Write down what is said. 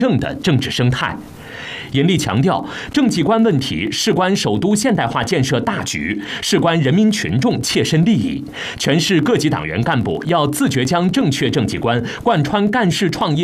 正的政治生态。严厉强调，政绩观问题事关首都现代化建设大局，事关人民群众切身利益。全市各级党员干部要自觉将正确政绩观贯穿干事创业